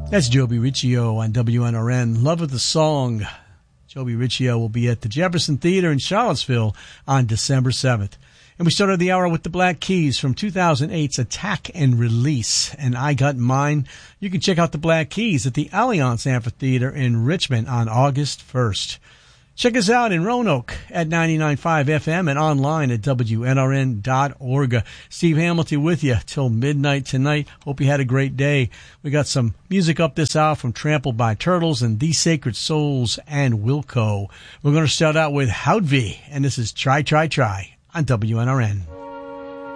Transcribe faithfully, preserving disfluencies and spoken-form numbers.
That's Joby Riccio on W N R N. Love of the Song. Joby Riccio will be at the Jefferson Theater in Charlottesville on December seventh. And we started the hour with the Black Keys from two thousand eight's Attack and Release, and I Got Mine. You can check out the Black Keys at the Allianz Amphitheater in Richmond on August first. Check us out in Roanoke at ninety-nine point five F M and online at W N R N dot org. Steve Hamilton with you till midnight tonight. Hope you had a great day. We got some music up this hour from Trampled by Turtles and These Sacred Souls and Wilco. We're going to start out with Houdvi, and this is Try, Try, Try on W N R N.